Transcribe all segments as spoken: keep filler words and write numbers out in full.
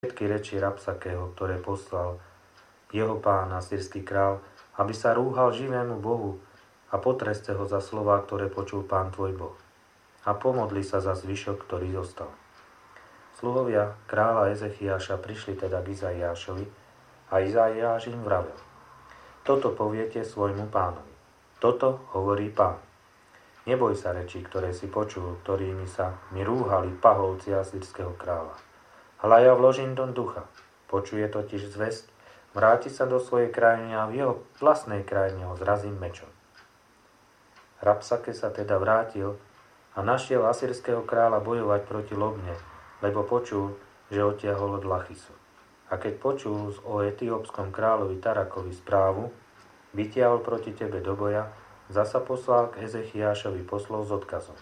všetky reči Rabsakého, ktoré poslal jeho pán asýrsky král, aby sa rúhal živému Bohu a potreste ho za slová, ktoré počul pán tvoj Boh. A pomodli sa za zvyšok, ktorý zostal. Sluhovia kráľa Ezechiáša prišli teda k Izaiášovi a Izaiáš im vravel: Toto poviete svojmu pánovi. Toto hovorí pán. Neboj sa rečí, ktoré si počul, ktorými sa mi rúhali pahovci asýrskeho kráľa. Hľa ja vložím do ducha, počuje totiž zvesť, vráti sa do svojej krajiny a v jeho vlastnej krajine ho zrazím mečom. Rabsake sa teda vrátil a našiel asýrskeho kráľa bojovať proti Lobne, lebo počul, že odtiahol od Lachisu. A keď počul o etiópskom kráľovi Tarakovi správu, vytiahol proti tebe do boja, zasa poslal k Ezechiášovi poslov s odkazom.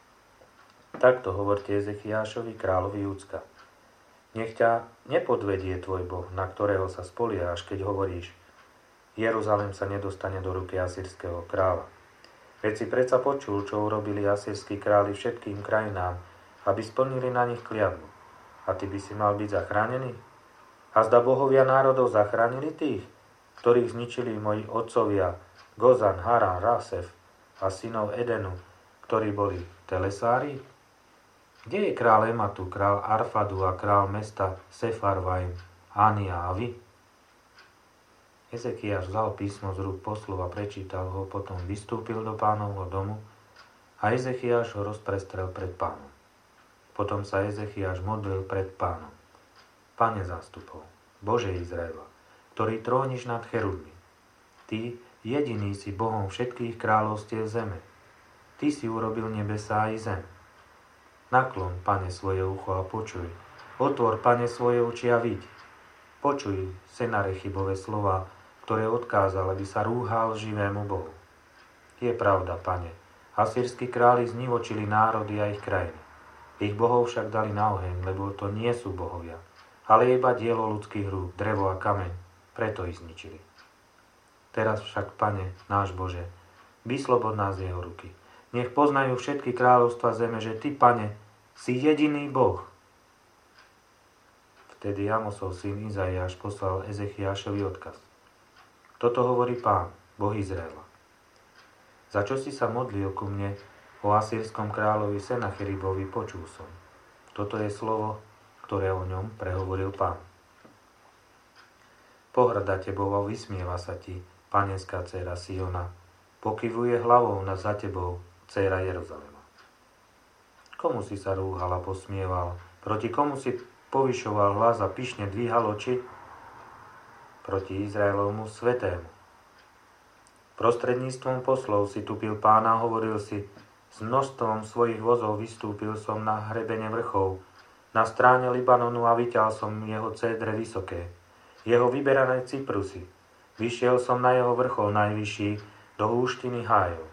Takto hovorte Ezechiášovi kráľovi Júdska. Nech ťa nepodvedie tvoj Boh, na ktorého sa spoliehaš, keď hovoríš: Jeruzalém sa nedostane do ruky asýrskeho kráľa. Veď si predsa počul, čo urobili asýrski králi všetkým krajinám, aby splnili na nich kliatbu. A ty by si mal byť zachránený? A zda bohovia národov zachránili tých, ktorých zničili moji otcovia Gozan, Haran, Rasef a synov Edenu, ktorí boli telesári? Kde je král Ematu, král Arfadu a král mesta Sefarvaim, Ani a Avi? Ezekiáš vzal písmo z rúk poslov a prečítal ho, potom vystúpil do pánovho domu a Ezechiáš ho rozprestrel pred pánom. Potom sa Ezechiáš modlil pred pánom: Pane zástupov, Bože Izraela, ktorý tróniš nad cherubmi, ty jediný si Bohom všetkých kráľovstiev zeme. Ty si urobil nebesá i zem. Naklon, Pane, svoje ucho a počuj. Otvor, Pane, svoje oči a vidť. Počuj Senarechibove slova, ktoré odkázal, aby sa rúhal živému Bohu. Je pravda, Pane, asýrski králi znivočili národy a ich krajiny. Ich bohov však dali na oheň, lebo to nie sú bohovia, ale iba dielo ľudských rúk, drevo a kameň, preto ich zničili. Teraz však, Pane, náš Bože, vyslobod nás z jeho ruky. Nech poznajú všetky kráľovstva zeme, že Ty, Pane, si jediný Boh. Vtedy Amosov syn Izaiáš poslal Ezechiášovi odkaz. Toto hovorí Pán, Boh Izraela. Za čo si sa modlil ku mne o asýrskom kráľovi Senacheribovi, počul som. Toto je slovo, ktoré o ňom prehovoril Pán. Pohrda tebou a vysmieva sa ti, panenská dcéra Siona, pokyvuje hlavou nad za tebou, dcéra Jeruzalema. Komu si sa rúhal a posmieval? Proti komu si povyšoval hlas a pyšne dvíhal oči? Proti Izraelovmu svetému. Prostredníctvom poslov si tupil Pána, hovoril si: s množstvom svojich vozov vystúpil som na hrebene vrchov, na stráne Libanonu a vyťal som jeho cédre vysoké, jeho vyberané cyprusy. Vyšiel som na jeho vrchol najvyšší, do húštiny hájov.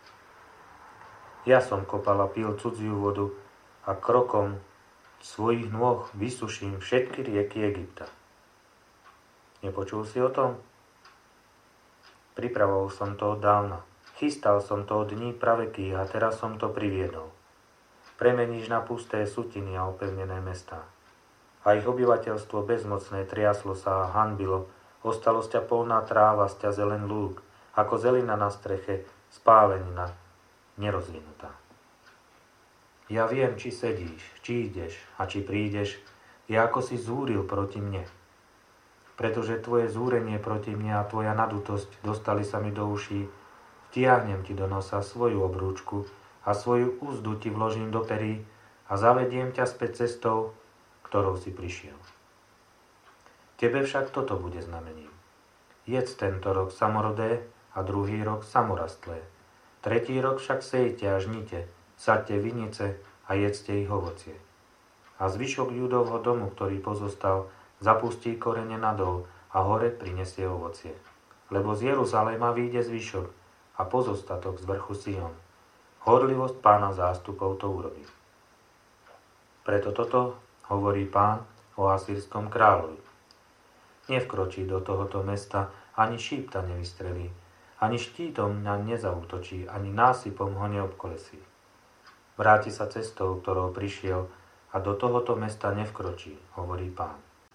Ja som kopal a pil cudziu vodu a krokom svojich nôh vysuším všetky rieky Egypta. Nepočul si o tom? Pripravoval som to od dávna. Chystal som to od dní pravekých a teraz som to priviedol. Premeníš na pusté sutiny a opevnené mestá. A ich obyvateľstvo bezmocné triaslo sa a hanbilo, ostalo z ťa polná tráva, z ťa zelen lúk, ako zelina na streche, spálenina, nerozvinutá. Ja viem, či sedíš, či ideš a či prídeš, je ako si zúril proti mne. Pretože tvoje zúrenie proti mne a tvoja nadutosť dostali sa mi do uší, vtiahnem ti do nosa svoju obrúčku a svoju úzdu ti vložím do perí a zavediem ťa späť cestou, ktorou si prišiel. Tebe však toto bude znamením. Jedz tento rok samorodé a druhý rok samorastlé. Tretí rok však sejte a žnite, saďte vinice a jedzte ich ovocie. A zvyšok Judovho domu, ktorý pozostal, zapustí korene nadol a hore prinesie ovocie. Lebo z Jeruzaléma vyjde zvyšok a pozostatok z vrchu Sion. Horlivosť Pána zástupov to urobí. Preto toto hovorí Pán o asýrskom kráľovi. Nevkročí do tohoto mesta, ani šípta nevystrelí, ani štítom na nezaútočí, ani násypom ho neobkolesí. Vráti sa cestou, ktorou prišiel, a do tohoto mesta nevkročí, hovorí Pán.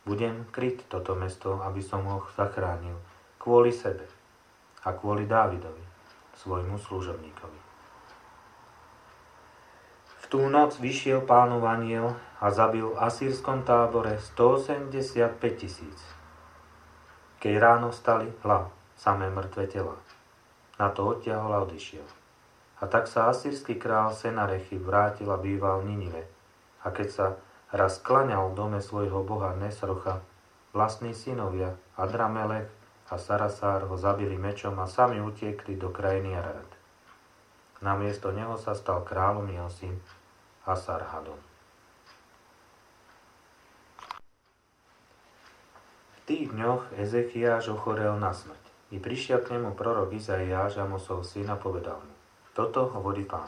Budem kryť toto mesto, aby som ho zachránil kvôli sebe a kvôli Dávidovi, svojmu služobníkovi. V tú noc vyšiel Pánov anjel a zabil v asýrskom tábore stoosemdesiatpäť tisíc. Keď ráno vstali, hľa, samé mŕtve tela. Na to odtiahol a odišiel. A tak sa asýrsky král Senarechib vrátil a býval v Ninive. A keď sa raz klaňal v dome svojho boha Nesrocha, vlastní synovia Adramelech a Sarasár ho zabili mečom a sami utiekli do krajiny Arad. Namiesto neho sa stal kráľom jeho syn Asarhadon. V tých dňoch Ezechiáš ochorel na smrť. I prišiel k nemu prorok Izaiáš, Amosov syn, a povedal mu: Toto hovorí Pán.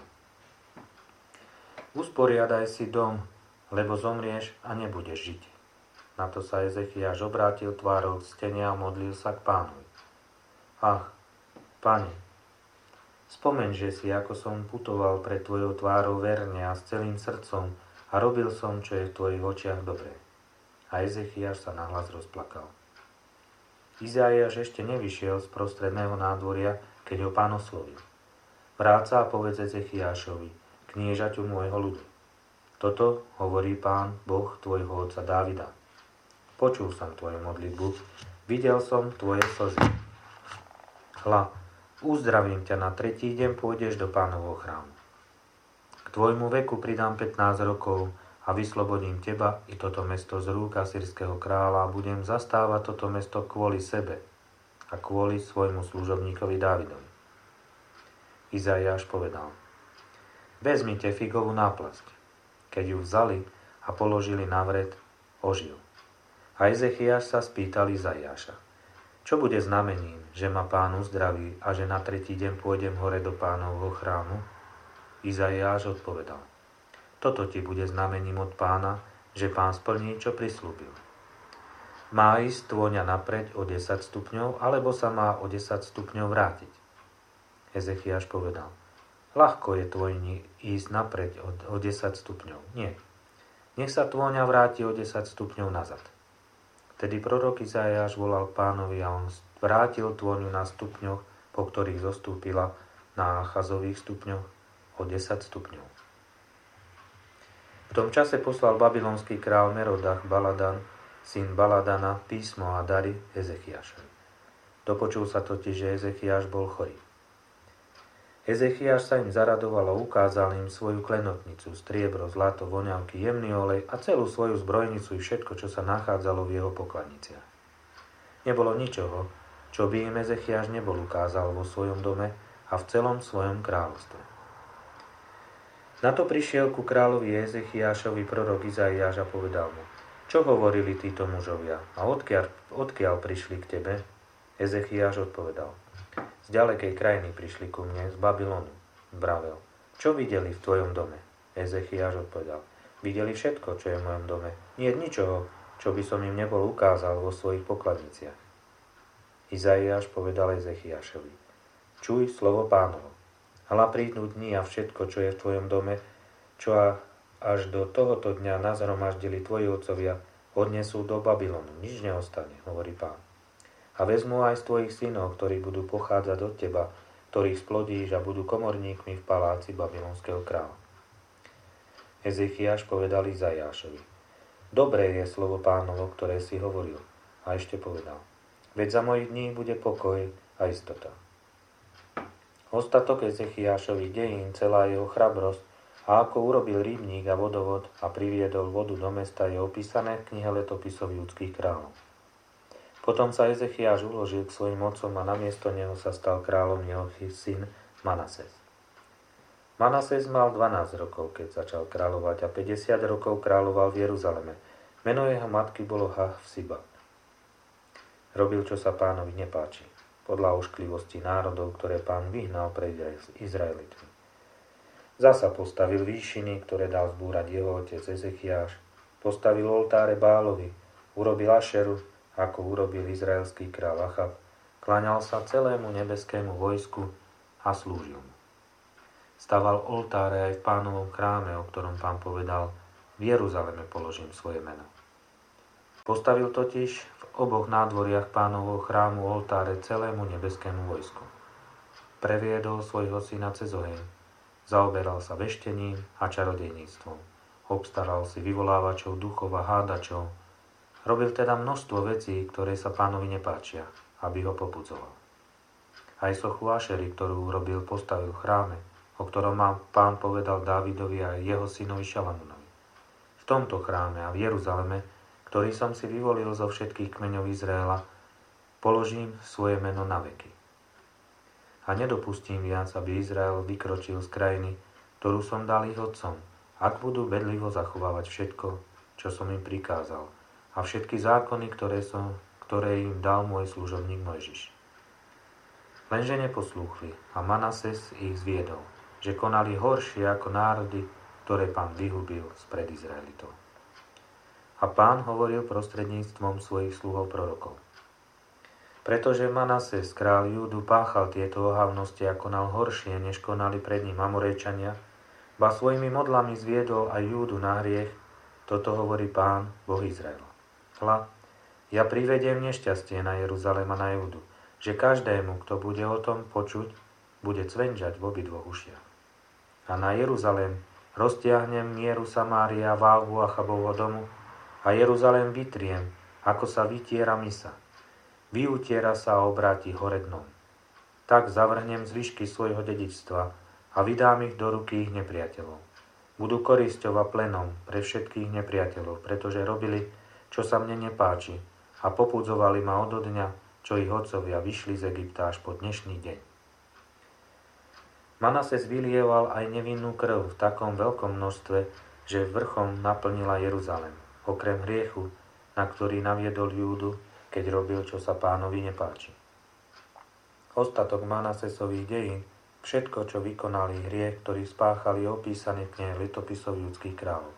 Usporiadaj si dom, lebo zomrieš a nebudeš žiť. Na to sa Ezechiáš obrátil tvárou k stene a modlil sa k Pánovi. Ach, Pane, spomeň, že si, ako som putoval pred tvojou tvárou verne a s celým srdcom a robil som, čo je v tvojich očiach dobré. A Ezechiáš sa nahlas rozplakal. Izaiáš ešte nevyšiel z prostredného nádvoria, keď ho Pán oslovil. Vráca a povedz Ezechiášovi, kniežaťu môjho ľudu. Toto hovorí Pán, Boh tvojho otca Dávida. Počul som tvoju modlitbu, videl som tvoje slzy. Hľa, uzdravím ťa, na tretí deň pôjdeš do Pánovho chrámu. K tvojmu veku pridám pätnásť rokov a vyslobodím teba i toto mesto z rúk asýrskeho kráľa a budem zastávať toto mesto kvôli sebe a kvôli svojmu služobníkovi Dávidovi. Izaiáš povedal: Vezmite figovú náplasť. Keď ju vzali a položili na vred, ožil. A Ezechiáš sa spýtal Izaiáša: Čo bude znamením, že ma Pán uzdraví a že na tretí deň pôjdem hore do Pánovho chrámu? Izaiáš odpovedal: Toto ti bude znamením od Pána, že Pán splní, čo prislúbil. Má ísť tôňa napreď o desať stupňov, alebo sa má o desať stupňov vrátiť? Ezechiáš povedal: Ľahko je tvojni ísť napreď o desať stupňov. Nie. Nech sa tôňa vráti o desať stupňov nazad. Vtedy prorok Izaiáš volal Pánovi a on vrátil tôňu na stupňoch, po ktorých zostúpila na Achazových stupňoch o desať stupňov. V tom čase poslal babylonský král Merodach Baladan, syn Baladana, písmo a dary Ezechiášovi. Dopočul sa totiž, že Ezechiáš bol chorý. Ezechiáš sa im zaradoval a ukázal im svoju klenotnicu, striebro, zlato, voňavky, jemný olej a celú svoju zbrojnicu i všetko, čo sa nachádzalo v jeho pokladniciach. Nebolo ničoho, čo by im Ezechiáš nebol ukázal vo svojom dome a v celom svojom kráľovstve. Na to prišiel ku kráľovi Ezechiášovi prorok Izaiáš a povedal mu: Čo hovorili títo mužovia a odkiaľ, odkiaľ prišli k tebe? Ezechiáš odpovedal: Z ďalekej krajiny prišli ku mne, z Babylonu. Vravel: Čo videli v tvojom dome? Ezechiáš odpovedal: Videli všetko, čo je v mojom dome. Nie je ničoho, čo by som im nebol ukázal vo svojich pokladniciach. Izaiáš povedal Ezechiášovi: Čuj slovo Pánovo. Hľa prídu dni a všetko, čo je v tvojom dome, čo až do tohoto dňa nazhromaždili tvoji otcovia, odnesú do Babylonu. Nič neostane, hovorí Pán. A vezmu aj z tvojich synov, ktorí budú pochádzať od teba, ktorých splodíš a budú komorníkmi v paláci babylonského kráľa. Ezechiáš povedal Izaiášovi: Dobré je slovo Pánovo, ktoré si hovoril. A ešte povedal: Veď za mojich dní bude pokoj a istota. Ostatok Ezechiášových dejín, celá jeho chrabrosť a ako urobil rybník a vodovod a priviedol vodu do mesta, je opísané v knihe letopisov judských kráľov. Potom sa Ezechiáš uložil k svojim otcom a namiesto neho sa stal kráľom jeho syn Manases. Manases mal dvanásť rokov, keď začal kráľovať, a päťdesiat rokov kráľoval v Jeruzaleme. Meno jeho matky bolo Hafsiba. Robil, čo sa Pánovi nepáči, podľa ošklivosti národov, ktoré Pán vyhnal pred Izraelitmi. Zasa postavil výšiny, ktoré dal zbúrať jeho otec Ezechiáš. Postavil oltáre Bálovi, urobil Ašeru, ako urobil izraelský kráľ Achab. Kláňal sa celému nebeskému vojsku a slúžil mu. Staval oltáre aj v Pánovom chráme, o ktorom Pán povedal: V Jeruzaleme položím svoje meno. Postavil totiž v oboch nádvoriach Pánovho chrámu oltáre celému nebeskému vojsku. Previedol svojho syna cez oheň, zaoberal sa veštením a čarodejníctvom, obstaral si vyvolávačov duchov a hádačov, robil teda množstvo vecí, ktoré sa Pánovi nepáčia, aby ho popudzoval. Aj sochu Ašery, ktorú urobil, postavil v chráme, o ktorom Pán povedal Dávidovi a jeho synovi Šalamúnovi. V tomto chráme a v Jeruzaleme, ktorý som si vyvolil zo všetkých kmeňov Izraela, položím svoje meno na veky. A nedopustím viac, aby Izrael vykročil z krajiny, ktorú som dal ich otcom, ak budú bedlivo zachovávať všetko, čo som im prikázal, a všetky zákony, ktoré, som, ktoré im dal môj služobník Mojžiš. Lenže neposlúchli a Manases ich zviedol, že konali horšie ako národy, ktoré Pán vyhubil spred Izraelitov. A Pán hovoril prostredníctvom svojich sluhov prorokov. Pretože Manases, kráľ Júdu, páchal tieto ohavnosti a konal horšie, než konali pred ním Amorejčania, ba svojimi modlami zviedol aj Júdu na hriech, toto hovorí Pán, Boh Izraela. Hľa, ja privediem nešťastie na Jeruzalém a na Júdu, že každému, kto bude o tom počuť, bude cvenžať v obidvoch ušiach. A na Jeruzalém roztiahnem mieru Samária, váhu Achabovho domu, a Jeruzalém vytriem, ako sa vytiera mysa. Vyutiera sa a obráti hore dnom. Tak zavrhnem zvyšky svojho dedičstva a vydám ich do ruky ich nepriateľov. Budú korisťou a plenom pre všetkých nepriateľov, pretože robili, čo sa mne nepáči, a popudzovali ma odo dňa, čo ich otcovia vyšli z Egypta až po dnešný deň. Manases vylieval aj nevinnú krv v takom veľkom množstve, že vrchom naplnila Jeruzalém, okrem hriechu, na ktorý naviedol Júdu, keď robil, čo sa Pánovi nepáči. Ostatok Manasesových dejín, všetko, čo vykonali, hriech, ktorý spáchali, opísaný v knihe letopisov judských kráľov.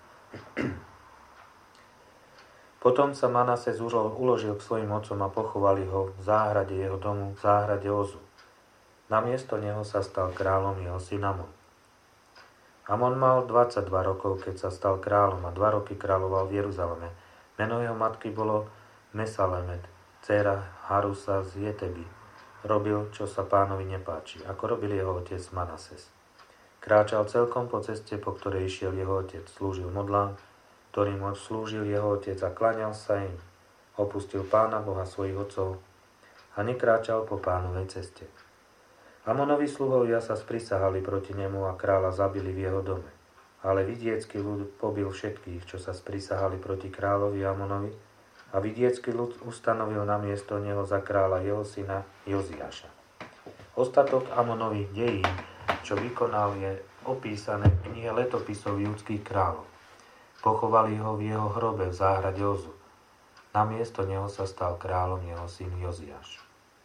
Potom sa Manases uložil k svojim otcom a pochovali ho v záhrade jeho domu, v záhrade Ozu. Namiesto neho sa stal kráľom jeho syn Amon. Amon mal dvadsaťdva rokov, keď sa stal kráľom, a dva roky kráľoval v Jeruzaleme. Meno jeho matky bolo Mesalemet, dcéra Harusa z Jeteby. Robil, čo sa Pánovi nepáči, ako robil jeho otec Manases. Kráčal celkom po ceste, po ktorej išiel jeho otec, slúžil modlám, ktorým slúžil jeho otec, a klaňal sa im. Opustil Pána Boha svojich otcov a nekráčal po Pánovej ceste. Amonovi sluhovia sa sprisahali proti nemu a kráľa zabili v jeho dome. Ale vidiecký ľud pobil všetkých, čo sa sprisahali proti kráľovi Amonovi, a vidiecký ľud ustanovil namiesto neho za kráľa jeho syna Joziáša. Ostatok Amonových dejín, čo vykonal, je opísané v knihe letopisov judských kráľov. Pochovali ho v jeho hrobe v záhrade Ozu. Namiesto neho sa stal kráľom jeho syn Joziáš.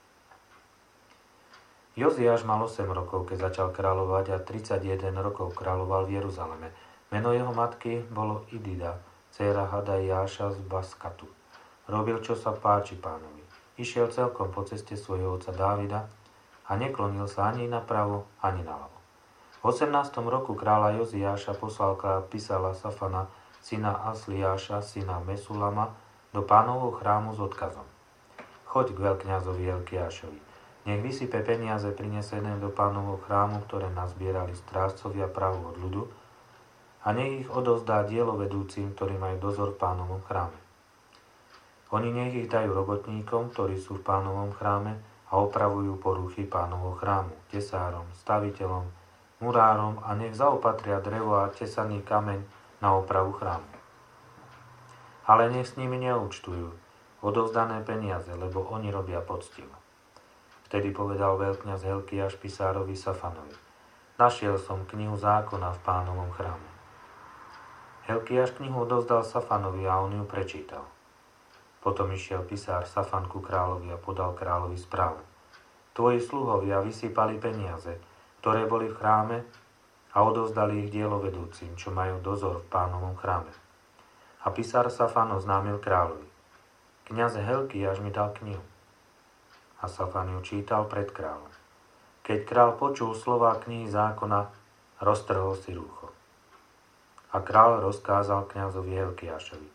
Joziáš mal osem rokov, keď začal kráľovať, a tridsaťjeden rokov kráľoval v Jeruzaleme. Meno jeho matky bolo Idida, dcéra Hadajáša z Baskatu. Robil, čo sa páči Pánovi. Išiel celkom po ceste svojho otca Dávida a neklonil sa ani napravo, ani naľavo. V osemnástom roku kráľa Joziáša poslal písala Safana, syna Asliáša, syna Mesulama, do Pánovho chrámu s odkazom. Choď k veľkňazovi Elkiášovi. Nech vysype peniaze prinesené do Pánovho chrámu, ktoré nazbierali strážcovia právu od ľudu, a nech ich odovzdá dielovedúcim, ktorí majú dozor v Pánovom chráme. Oni nech ich dajú robotníkom, ktorí sú v Pánovom chráme a opravujú poruchy Pánovho chrámu, tesárom, staviteľom, murárom, a nech zaopatria drevo a tesaný kameň na opravu chrámu. Ale nech s nimi neúčtujú odovzdané peniaze, lebo oni robia poctivo. Vtedy povedal veľkňaz Hilkiáš pisárovi Safanovi: Našiel som knihu zákona v Pánovom chráme. Hilkiáš knihu odovzdal Safanovi a on ju prečítal. Potom išiel pisár Safan ku kráľovi a podal kráľovi správu. Tvoji sluhovia vysypali peniaze, ktoré boli v chráme, a odovzdali ich dielovedúcim, čo majú dozor v Pánovom chráme. A pisár Safan oznámil kráľovi: Kňaz Hilkiáš mi dal knihu. A Safan ju čítal pred kráľom. Keď kráľ počul slová knihy zákona, roztrhol si rúcho. A kráľ rozkázal kňazovi Hilkiášovi: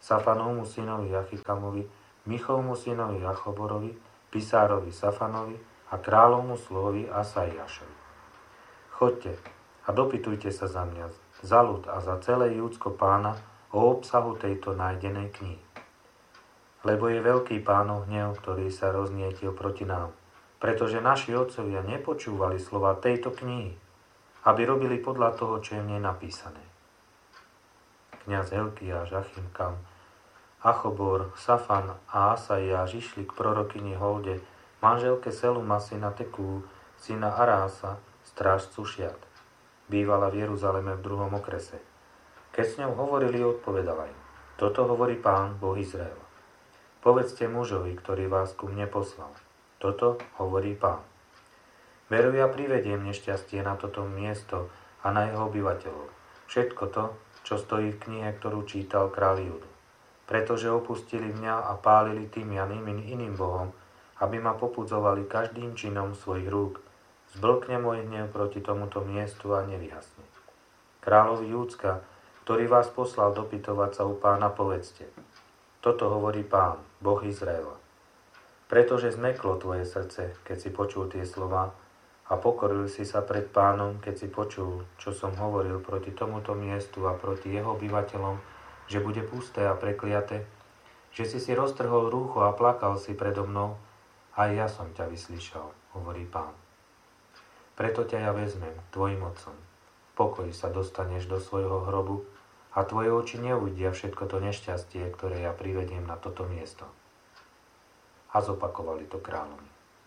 Safanovmu synovi Achikamovi, Michovmu synovi Achoborovi, pisárovi Safanovi a kráľovmu sluhovi Asaiášovi. Choďte a dopytujte sa za mňa, za ľud a za celé Júdsko pána o obsahu tejto nájdenej knihy. Lebo je veľký Pánov hnev, ktorý sa roznietil proti nám, pretože naši otcovia nepočúvali slova tejto knihy, aby robili podľa toho, čo je v nej napísané. Kňaz Hilkiáš, Achimkam, Achobor, Safan a Asaiáš išli k prorokyni Holde, manželke Seluma syna Tekú, syna Arása, strážcu Šiat. Bývala v Jeruzaleme v druhom okrese. Keď s ňou hovorili, odpovedala im: Toto hovorí Pán, Boh Izraela. Povedzte mužovi, ktorý vás ku mne poslal. Toto hovorí Pán. Veru, ja privediem nešťastie na toto miesto a na jeho obyvateľov. Všetko to, čo stojí v knihe, ktorú čítal kráľ Júdu. Pretože opustili mňa a pálili Tymian iným bohom, aby ma popudzovali každým činom svojich rúk. Zblkne môj hnev proti tomuto miestu a nevyhasne. Kráľovi Júdska, ktorý vás poslal dopytovať sa u Pána, povedzte: Toto hovorí Pán, Boh Izraela. Pretože zmeklo tvoje srdce, keď si počul tie slova, a pokoril si sa pred Pánom, keď si počul, čo som hovoril proti tomuto miestu a proti jeho obyvateľom, že bude pusté a prekliaté, že si si roztrhol rúcho a plakal si predo mnou, aj ja som ťa vyslyšal, hovorí Pán. Preto ťa ja vezmem tvojim otcom. Pokoj sa dostaneš do svojho hrobu a tvoje oči neuvidia všetko to nešťastie, ktoré ja privediem na toto miesto. A zopakovali to kráľovi.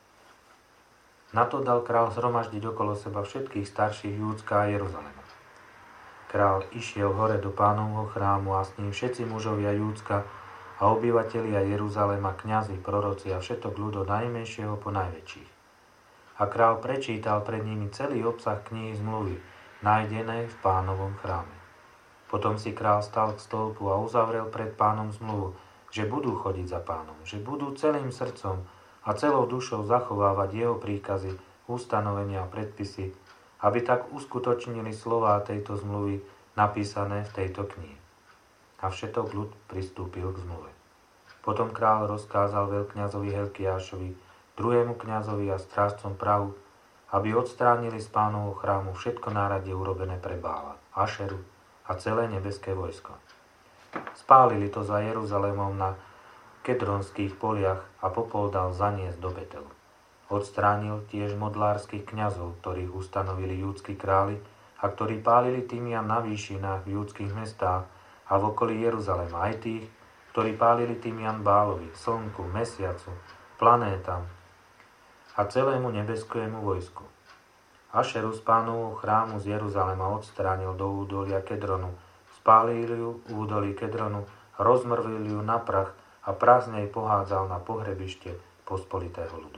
Na to dal král zhromaždiť okolo seba všetkých starších Júdska a Jeruzalema. Král išiel hore do Pánovho chrámu a s ním všetci mužovia Júdska a obyvatelia Jeruzalema, kňazi, proroci a všetok ľud od najmenšieho po najväčších. A král prečítal pred nimi celý obsah knihy zmluvy, nájdenej v Pánovom chráme. Potom si král stal k stĺpu a uzavrel pred Pánom zmluvu, že budú chodiť za Pánom, že budú celým srdcom a celou dušou zachovávať jeho príkazy, ustanovenia a predpisy, aby tak uskutočnili slová tejto zmluvy napísané v tejto knihe. A všetok ľud pristúpil k zmluve. Potom král rozkázal veľkňazovi Hilkiášovi, druhému kňazovi a strážcom Prahu, aby odstránili z Pánovho chrámu všetko náradie urobené pre Bála, Ašeru a celé nebeské vojsko. Spálili to za Jeruzalémom na Kedronských poliach a popol dal zaniesť do Betelu. Odstránil tiež modlárskych kňazov, ktorých ustanovili júdski králi a ktorí pálili Tymian na výšinách v júdskych mestách a v okolí Jeruzalema, aj tých, ktorí pálili Tymian Bálovi, slnku, mesiacu, planétam a celému nebeskému vojsku. Ašeru z Pánovho chrámu z Jeruzalema odstránil do údolia Kedronu, spálili ju v údolí Kedronu, rozmrvili ju na prach a prach z nej pohádzal na pohrebište pospolitého ľudu.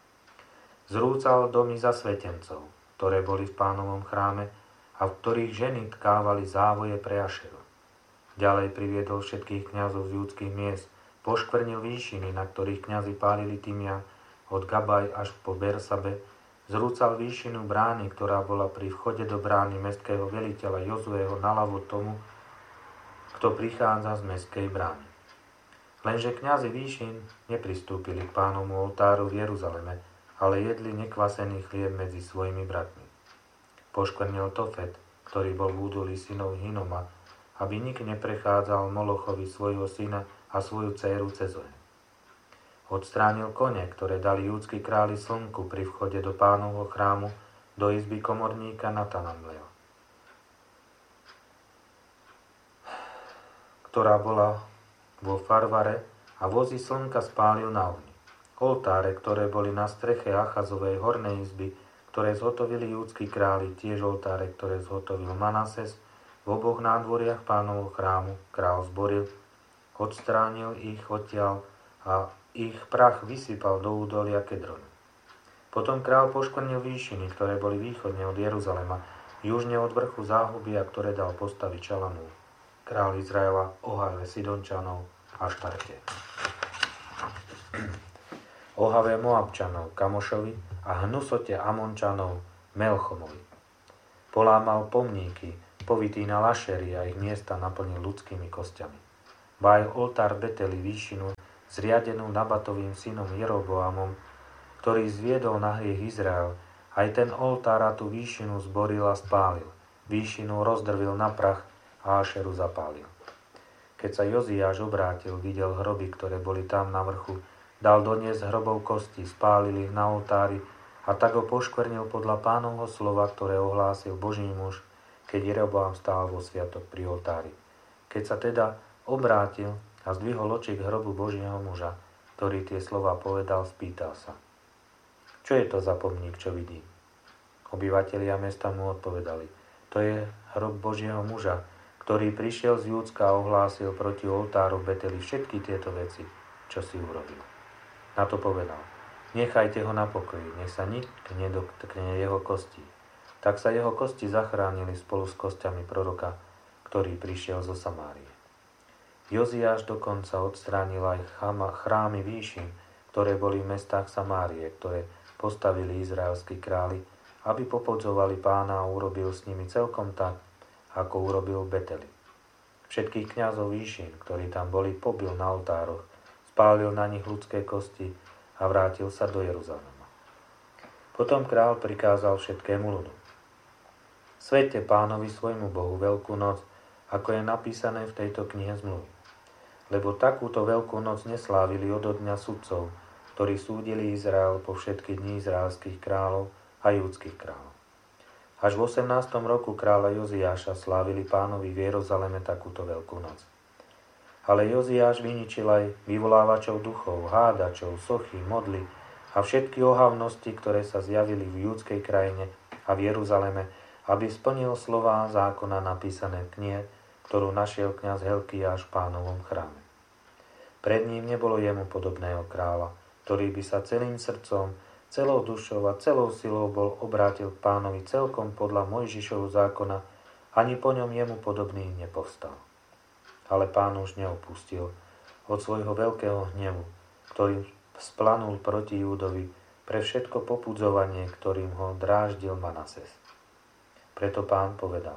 Zrúcal domy zasvetencov, ktoré boli v Pánovom chráme a v ktorých ženy tkávali závoje pre Ašeru. Ďalej priviedol všetkých kňazov z júdskych miest, poškvrnil výšiny, na ktorých kňazi pálili Tymian, od Gabaj až po Bersabe, zrúcal výšinu brány, ktorá bola pri vchode do brány mestského veliteľa Jozueho naľavo tomu, kto prichádza z mestskej brány. Lenže kňazi výšin nepristúpili k Pánovmu oltáru v Jeruzaleme, ale jedli nekvasený chlieb medzi svojimi bratmi. Poškvrnil Tofet, ktorý bol v údolí synov Hinoma, aby nik neprechádzal Molochovi svojho syna a svoju dcéru cez oheň. Odstránil kone, ktoré dali júdski králi slnku pri vchode do Pánovho chrámu do izby komorníka Natanamlea, ktorá bola vo Farvare, a vozy slnka spálil na ohni. Oltáre, ktoré boli na streche Achazovej hornej izby, ktoré zhotovili júdski králi, tiež oltáre, ktoré zhotovil Manases, v oboch nádvoriach Pánovho chrámu král zboril, odstránil ich odtiaľ a ich prach vysypal do údolia Kedronu. Potom král poškvrnil výšiny, ktoré boli východne od Jeruzalema, južne od vrchu záhuby, a ktoré dal postaviť Šalamún, král Izraela, Ohave Sidončanov a Štarte. Ohave Moabčanov Kamošovi a hnusote Amončanov Melchomovi. Polámal pomníky, povitý na lašery a ich miesta naplnil ľudskými kostiami. ba aj oltár Beteli výšinu, zriadenú Nabatovým synom Jeroboamom, ktorý zviedol na hriech Izrael, aj ten oltár a tú výšinu zboril a spálil. Výšinu rozdrvil na prach a Ašeru zapálil. Keď sa Joziáš obrátil, videl hroby, ktoré boli tam na vrchu, dal doniesť hrobov kosti, spálil ich na oltári a tak ho poškvrnil podľa Pánovho slova, ktoré ohlásil Boží muž, keď Jeroboam stál vo sviatok pri oltári. Keď sa teda obrátil a zdvihol oči k hrobu Božieho muža, ktorý tie slova povedal, spýtal sa: Čo je to za pomník, čo vidí? Obyvatelia mesta mu odpovedali: To je hrob Božieho muža, ktorý prišiel z Júdska a ohlásil proti oltáru Beteli všetky tieto veci, čo si urobil. Na to povedal: Nechajte ho na pokoji, nech sa nik nedotkne jeho kostí. Tak sa jeho kosti zachránili spolu s kostiami proroka, ktorý prišiel zo Samárie. Joziáš dokonca odstránil aj chrámy výšin, ktoré boli v mestách Samárie, ktoré postavili izraelskí králi, aby popodzovali Pána a urobil s nimi celkom tak, ako urobil v Beteli. Všetkých kňazov výšin, ktorí tam boli, pobil na oltároch, spálil na nich ľudské kosti a vrátil sa do Jeruzalema. Potom král prikázal všetkému ľudu: Sväťte Pánovi svojmu Bohu Veľkú noc, ako je napísané v tejto knihe zmluvy. Lebo takúto Veľkú noc neslávili odo dňa sudcov, ktorí súdili Izrael po všetky dni izraelských kráľov a júdskych kráľov. Až v osemnástom roku kráľa Joziáša slávili Pánovi v Jeruzaleme takúto Veľkú noc. Ale Joziáš vyničil aj vyvolávačov duchov, hádačov, sochy, modly a všetky ohavnosti, ktoré sa zjavili v júdskej krajine a v Jeruzaleme, aby splnil slová zákona napísané v knihe, ktorú našiel kňaz Helkiáš v Pánovom chráme. Pred ním nebolo jemu podobného kráľa, ktorý by sa celým srdcom, celou dušou a celou silou bol obrátil k Pánovi celkom podľa Mojžišovho zákona, ani po ňom jemu podobný nepovstal. Ale Pán už neopustil od svojho veľkého hnevu, ktorý splanul proti Júdovi pre všetko popudzovanie, ktorým ho dráždil Manases. Preto Pán povedal: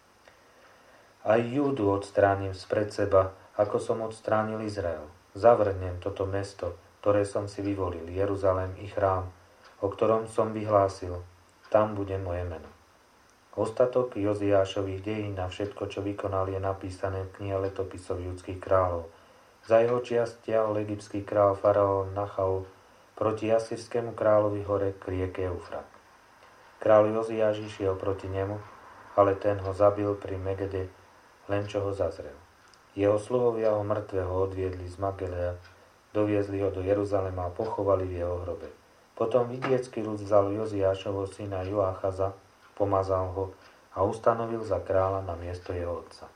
Aj Júdu odstránim spred seba, ako som odstránil Izrael. Zavrnem toto mesto, ktoré som si vyvolil, Jeruzalém i chrám, o ktorom som vyhlásil: Tam bude moje meno. Ostatok Joziášových dejín a všetko, čo vykonal, je napísané v knihe letopisov judských kráľov. Za jeho čias stiahol egyptský král faraón Nachau proti asýrskému kráľovi hore k rieke Eufrat. Král Joziáš išiel proti nemu, ale ten ho zabil pri Megede, len čo ho zazrel. Jeho sluhovia ho mŕtvého odviedli z Magelea, doviezli ho do Jeruzalema a pochovali v jeho hrobe. Potom vidiecký ľud vzal Joziášovho syna Joachaza, pomazal ho a ustanovil za kráľa na miesto jeho otca.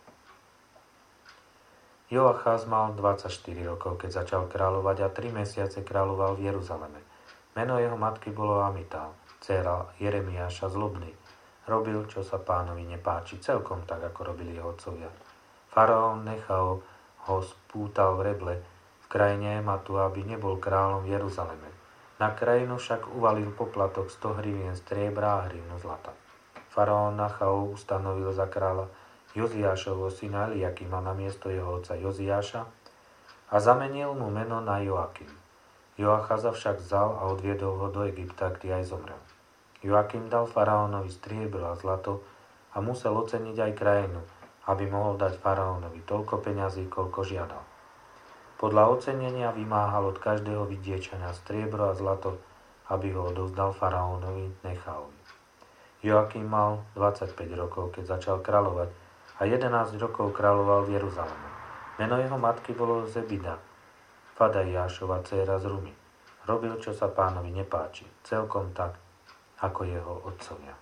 Joachaz mal dvadsaťštyri rokov, keď začal kráľovať, a tri mesiace kráľoval v Jeruzaleme. Meno jeho matky bolo Amital, dcéra Jeremiáša zlobný. Robil, čo sa Pánovi nepáči, celkom tak, ako robili jeho otcovia. Faraón Nechao ho spútal v Reble, v krajine Ematu, aby nebol kráľom v Jeruzaleme. Na krajinu však uvalil poplatok sto hrivien striebra a hrivnu zlata. Faraón Nachao ustanovil za kráľa Joziášovho syna Eliakima na miesto jeho otca Joziáša a zamenil mu meno na Joakim. Joachaza však vzal a odviedol ho do Egypta, kde aj zomrel. Joakim dal faraónovi striebro a zlato a musel oceniť aj krajinu, aby mohol dať faraónovi toľko peňazí, koľko žiadal. Podľa ocenenia vymáhal od každého vidiečania striebro a zlato, aby ho odovzdal faraónovi Nechaovi. Joakim mal dvadsaťpäť rokov, keď začal kráľovať, a jedenásť rokov kráľoval v Jeruzaleme. Meno jeho matky bolo Zebida, Fadaiášova dcéra z Rumy. Robil, čo sa Pánovi nepáči, celkom tak, ako jeho otcovia.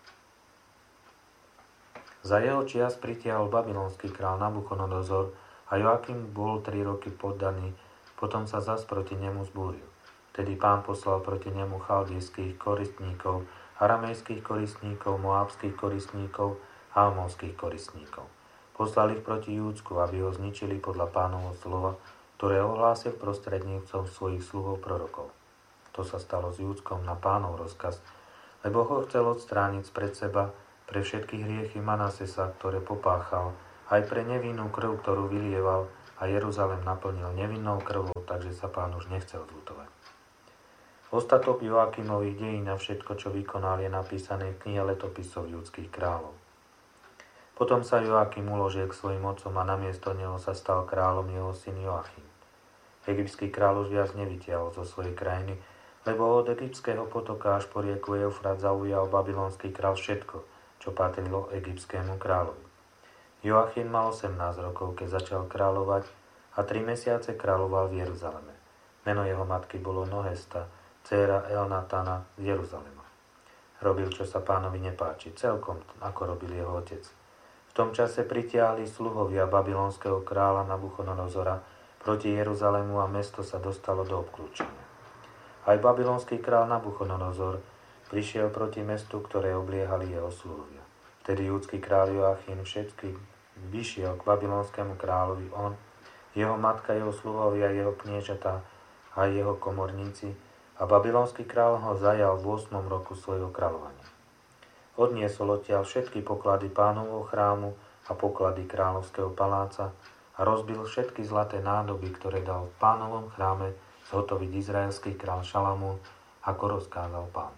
Za jeho čias pritiahol babylonský král Nabuchodonozor a Joakim bol tri roky poddaný, potom sa zas proti nemu zbúril. Vtedy Pán poslal proti nemu chaldejských koristníkov, aramejských koristníkov, moábskych koristníkov a amonských koristníkov. Poslali ich proti Júdsku, aby ho zničili podľa Pánovho slova, ktoré ohlásil prostredníctvom svojich sluhov prorokov. To sa stalo s Júdskom na Pánov rozkaz, lebo ho chcel odstrániť spred seba pre všetky hriechy Manasesa, ktoré popáchal, aj pre nevinnú krv, ktorú vylieval, a Jeruzalém naplnil nevinnou krvou, takže sa Pán už nechcel zľutovať. Ostatok Joakimových dejín a všetko, čo vykonal, je napísané v knihe letopisov judských kráľov. Potom sa Joakim uložil k svojim otcom a namiesto neho sa stal kráľom jeho syn Joachim. Egyptský kráľ už viac nevytiahol zo svojej krajiny, lebo od egyptského potoka až po rieku Eufrat zaujal babylonský kráľ všetko, čo patrilo egyptskému kráľovi. Joachim mal osemnásť rokov, keď začal kráľovať a tri mesiace kráľoval v Jeruzaleme. Meno jeho matky bolo Nohesta, dcéra Elnatana z Jeruzalema. Robil, čo sa Pánovi nepáči, celkom ako robil jeho otec. V tom čase pritiahli sluhovia babylonského kráľa Nabuchodonozora proti Jeruzalému a mesto sa dostalo do obklúčenia. Aj babylonský kráľ Nabuchodonozor prišiel proti mestu, ktoré obliehali jeho sluhovia. Vtedy judský kráľ Joachim všetky vyšiel k babylonskému kráľovi, on, jeho matka, jeho sluhovia, jeho kniežatá a jeho komorníci, a babylonský kráľ ho zajal v ôsmom roku svojho kráľovania. Odniesol odtiaľ všetky poklady Pánovho chrámu a poklady kráľovského paláca a rozbil všetky zlaté nádoby, ktoré dal v Pánovom chráme zhotoviť izraelský kráľ Šalamún, ako rozkázal Pán.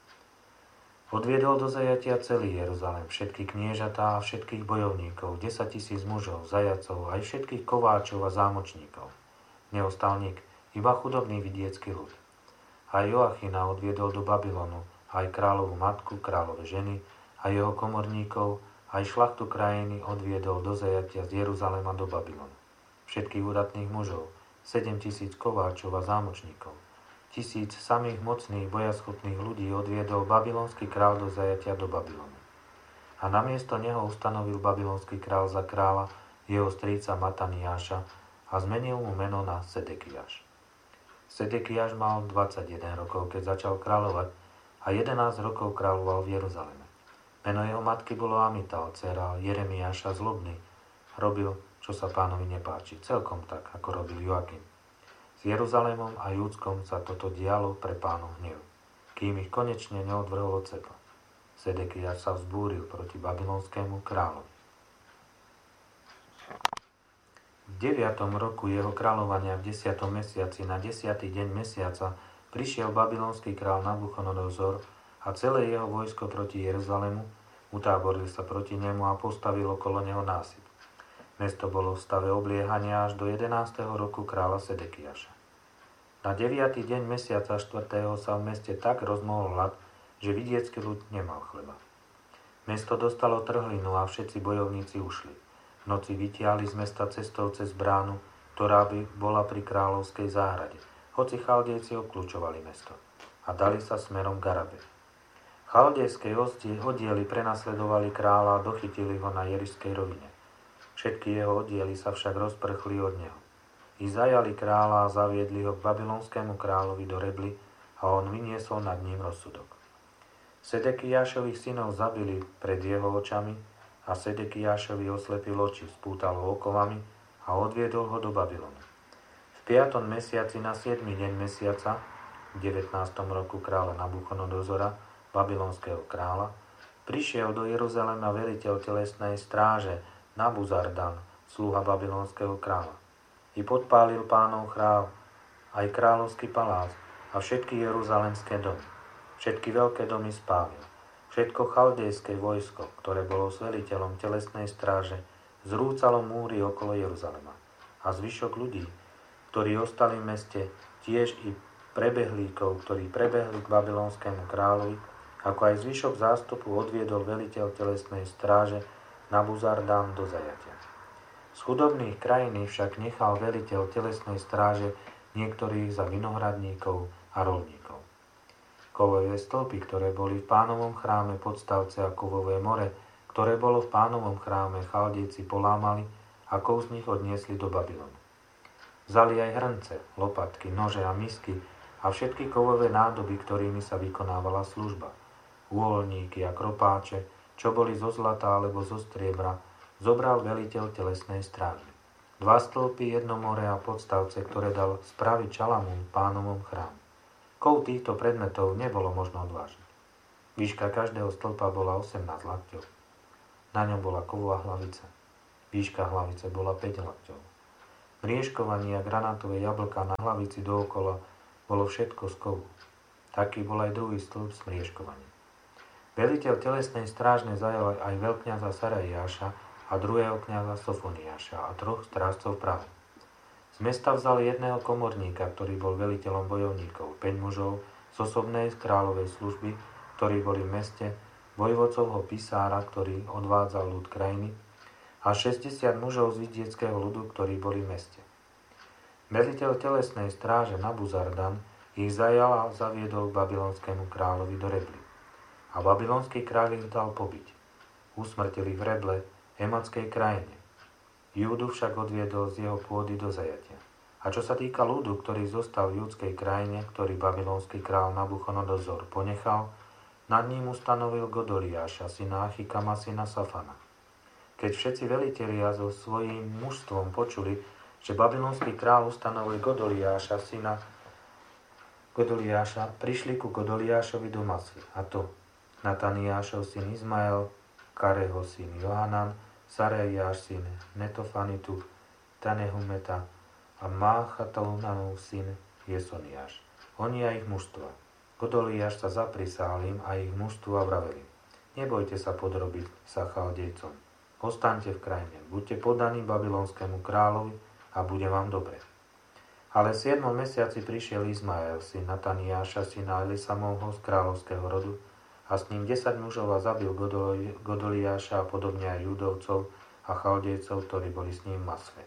Odviedol do zajatia celý Jeruzalém, všetky kniežatá a všetkých bojovníkov, desaťtisíc mužov, zajacov, aj všetkých kováčov a zámočníkov. Neostal nik, iba chudobný vidiecký ľud. Aj Joachina odviedol do Babylonu, aj kráľovú matku, kráľové ženy, a jeho komorníkov, aj šlachtu krajiny odviedol do zajatia z Jeruzalema do Babylonu. Všetkých údatných mužov, sedem tisíc kováčov a zámočníkov, tisíc samých mocných bojaschopných ľudí odviedol babylonský kráľ do zajatia do Babylonu. A namiesto neho ustanovil babylonský kráľ za kráľa jeho strýca Mataniáša a zmenil mu meno na Sedekiáš. Sedekiáš mal dvadsaťjeden rokov, keď začal kráľovať, a jedenásť rokov kráľoval v Jeruzaleme. Meno jeho matky bolo Amital, dcéra Jeremiáša zlobný. Robil, čo sa Pánovi nepáči, celkom tak, ako robil Joakim. S Jeruzalémom a Júdskom sa toto dialo pre Pánov hnev, kým ich konečne neodvrhol od seba. Sedekiáš sa vzbúril proti babylonskému kráľovi. V deviatom roku jeho kráľovania v desiatom mesiaci na desiatý deň mesiaca prišiel babylonský kráľ Nabuchodonozor a celé jeho vojsko proti Jeruzalému, utáboril sa proti nemu a postavil okolo neho násyp. Mesto bolo v stave obliehania až do jedenásteho roku kráľa Sedekiáša. Na deviaty deň mesiaca štvrtého sa v meste tak rozmohol hlad, že vidiecký ľud nemal chleba. Mesto dostalo trhlinu a všetci bojovníci ušli. V noci vytiahli z mesta cestou cez bránu, ktorá by bola pri kráľovskej záhrade, hoci Chaldejci obklúčovali mesto, a dali sa smerom k Arabe. Chaldejské oddiely prenasledovali kráľa a dochytili ho na Jerišskej rovine. Všetky jeho oddiely sa však rozprchli od neho. I zajali kráľa a zaviedli ho k babylonskému kráľovi do Rebly a on vyniesol nad ním rozsudok. Sedekiášových synov zabili pred jeho očami a Sedekiášovi oslepil oči, spútal ho okovami a odviedol ho do Babylonu. V piatom mesiaci na siedmy deň mesiaca, v devätnástom roku kráľa Nabuchodonozora, babylonského kráľa, prišiel do Jeruzalema veliteľ telesnej stráže Nabuzardan, sluha babylonského kráľa. I podpálil Pánov chrám, aj kráľovský palác a všetky jeruzalemské domy. Všetky veľké domy spálil. Všetko chaldejské vojsko, ktoré bolo s veliteľom telesnej stráže, zrúcalo múry okolo Jeruzalema. A zvyšok ľudí, ktorí ostali v meste, tiež i prebehlíkov, ktorí prebehli k babylonskému kráľovi, ako aj zvyšok zástupu odviedol veliteľ telesnej stráže Nabuzardan do zajatia. Z chudobných krajín však nechal veliteľ telesnej stráže niektorých za vinohradníkov a roľníkov. Kovové stĺpy, ktoré boli v Pánovom chráme podstavce a kovové more, ktoré bolo v Pánovom chráme, Chaldejci polámali a kov z nich odniesli do Babylonu. Vzali aj hrnce, lopatky, nože a misky a všetky kovové nádoby, ktorými sa vykonávala služba. Úholníky a kropáče, čo boli zo zlata alebo zo striebra, zobral veliteľ telesnej stráže. Dva stĺpy, jedno more a podstavce, ktoré dal spraviť Šalamún v Pánovom chráme. Kov týchto predmetov nebolo možno odvážiť. Výška každého stĺpa bola osemnásť lakťov. Na ňom bola kovová hlavica. Výška hlavice bola päť lakťov. Mriežkovanie a granátové jablká na hlavici dookola bolo všetko z kovu. Taký bol aj druhý stĺp smriežkovania. Veliteľ telesnej strážne zajal aj veľkňaza Sarajáša a druhého kňaza Sofoniáša a troch strážcov Prahu. Z mesta vzal jedného komorníka, ktorý bol veliteľom bojovníkov, päť mužov z osobnej kráľovej služby, ktorí boli v meste, vojvodcovho pisára, ktorý odvádzal ľud krajiny, a šesťdesiat mužov z vidieckého ľudu, ktorí boli v meste. Veliteľ telesnej stráže Nabuzardan ich zajal a zaviedol k babylonskému kráľovi do Rebly. A babylonský kráľ ich dal pobiť. Usmrtil ich v Reble, Hematskej krajine. Júdu však odviedol z jeho pôdy do zajatia. A čo sa týka ľudu, ktorý zostal v judskej krajine, ktorý babylonský kráľ Nabuchodonozor ponechal, nad ním ustanovil Godoliáša, syna Achikama, syna Safana. Keď všetci velitelia so svojím mužstvom počuli, že babylonský kráľ ustanovil Godoliáša, syna Godoliáša, prišli ku Godoliášovi do Masy, a to Nataniášov syn Izmael, Kareho syn Johanan, Sarajáš syn Netofanitu, Tanehumeta a Máchatalunanov syn Jesoniáš. Oni a ich mužstva. Godoliáš sa zaprisahal im a ich mužstva vraveli: Nebojte sa podrobiť sa Chaldejcom. Ostaňte v krajine, buďte podaní babylonskému kráľovi a bude vám dobre. Ale v siedmom mesiaci prišiel Izmael, syn Nataniáša, syna Elisamovho z kráľovského rodu, a s ním desať mužov a zabil Godoliáša a podobne aj Judovcov a Chaldejcov, ktorí boli s ním v Masve.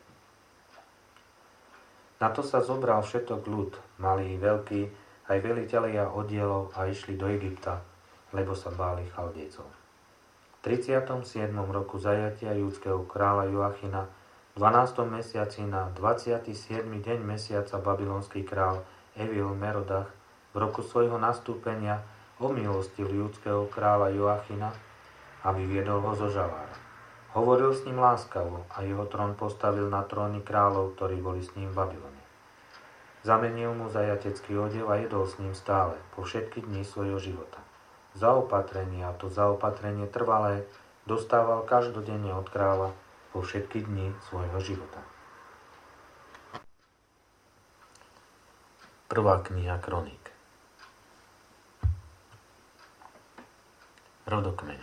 Na to sa zobral všetok ľud, malý, veľký, aj velitelia oddielov a išli do Egypta, lebo sa báli Chaldejcov. V tridsiatom siedmom roku zajatia judského kráľa Joachina, v dvanástom mesiaci na dvadsiaty siedmy deň mesiaca babylonský král Evil Merodach v roku svojho nastúpenia omilostil judského kráľa Joachina, aby viedol ho zo žalára. Hovoril s ním láskavo a jeho trón postavil na tróny kráľov, ktorí boli s ním v Babylone. Zamenil mu zajatecký odev a jedol s ním stále, po všetky dni svojho života. Zaopatrenie, a to zaopatrenie trvalé, dostával každodenne od kráľa po všetky dni svojho života. Prvá kniha Kroník. Rodokmeň.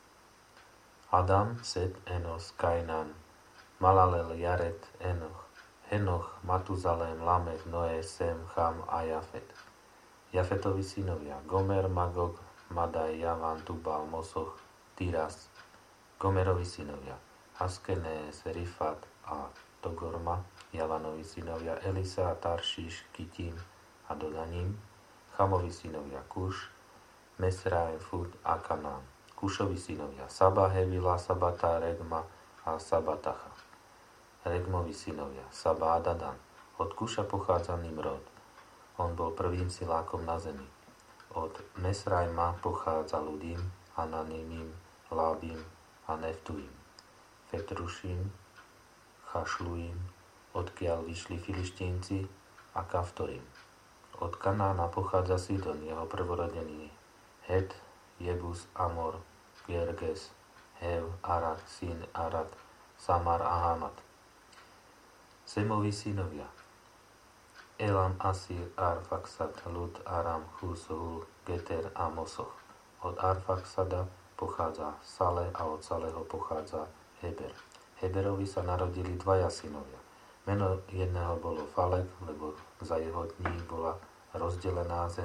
Adam, Set, Enos, Kainan, Malalel, Jared, Enoch, Henoch, Matuzalém, Lamek, Noé, Sem, Cham a Jafet. Jafetovi synovia Gomer, Magog, Madaj, Javan, Tubal, Mosoch, Tiras. Gomerovi synovia Askenes, Rifat a Togorma. Javanovi synovia Elisa, Taršiš, Kitim a Dodaním. Chamovi synovia Kuš, Mesraj, Fud a Kanán. Kušovi synovia Saba, Hevila, Sabata, Regma a Sabatacha. Regmovi synovia Saba a Dadan. Od Kuša pochádza Nimrod. On bol prvým silákom na zemi. Od Mesrajma pochádza Ludim, Ananimim, Lábim a Neftuim. Petrušim, Chašluim, odkiaľ vyšli Filištínci, a Kaftorim. Od Kanána pochádza Sidon, jeho prvorodený, Het, Jebus, Amor, Gerges, Hev, Arad, syn Arad, Samar a Hamat. Semovi synovia Elam, Asir, Arfaksad, Lud, Aram, Chus, Hul, Geter a Mosoch. Od Arfaksada pochádza Sale a od Saleho pochádza Heber. Heberovi sa narodili dvaja synovia. Meno jedného bolo Falek, lebo za jeho dní bola rozdelená zem.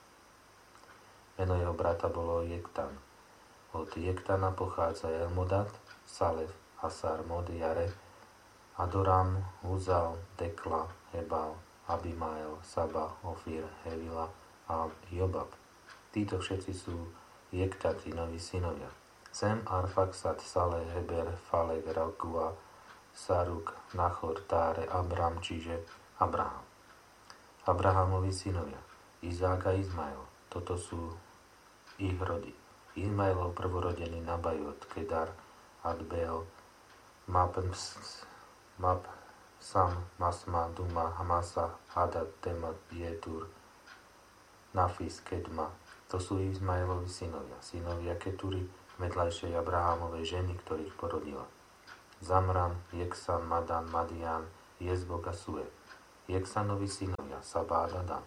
Meno jeho brata bolo Jektan. Od Jektana pochádza Elmodat, Salef, Asar, Mod, Jare, Adoram, Uzal, Dekla, Hebal, Abimael, Saba, Ofir, Hevila a Jobab. Títo všetci sú Jektantinovi synovia. Sem, Arfaksad, Saleh, Heber, Falek, Rakua, Saruk, Nachor, Táre, Abram, čiže Abraham. Abrahamovi synovia Izák a Izmael. Toto sú ich rody. Izmaelov prvorodený Nabajot, Kedar, Adbeel, Mapms, Map, Sam, Masma, Duma, Hamasa, Hadad, Temat, Jetur, Nafis, Kedma. To sú Izmaelovi synovia. Synovia Keturi, vedľajšej Abrahamovej ženy, ktorých porodila. Zamran, Jeksan, Madan, Madian, Jezbok a Sue. Jeksanovi synovia, Sabá a Dadan.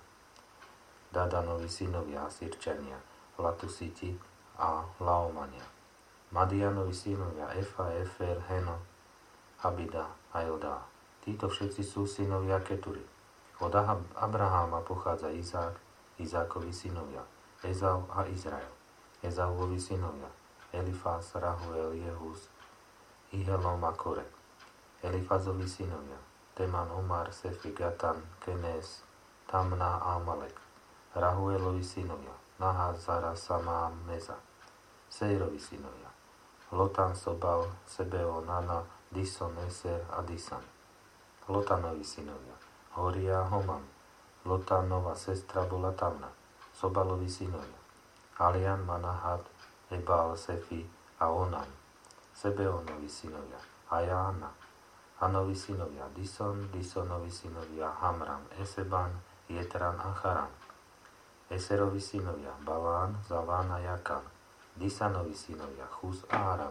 Dadanovi synovia, Asirčania, Latusiti a Laomania. Madianovi synovia, Efa, Efer, Heno, Abida a Jodá. Títo všetci sú synovia Keturi. Od Abraháma pochádza Izák, Izákovi synovia, Ezau a Izrael. Ezauvovi synovia, Elifás, Rahuel, Jehus, Ihelom a Kore. Elifazovi synovia, Teman, Omar, Sefi, Gatan, Kenes, Tamna a Amalek. Rahuelovi synovia, Nahaz, Zara, Sama a Meza. Sejrovi synovia, Lotan, Sobal, Sebeo, Nana, Dison, Eser a Disan. Lotanovi synovia, Horia a Homam. Lotanova sestra bola Tamna. Sobalovi synovia, Alian, Manahat, Ebal, Sefi a Onan. Sebeonovi synovia, Ajána. Anovi synovia, Dison, Disonovi synovia, Hamram, Eseban, Jetran a Charan. Eserovi synovia, Balán, Zaván a Jakan. Disanovi synovia, Chus a Aram.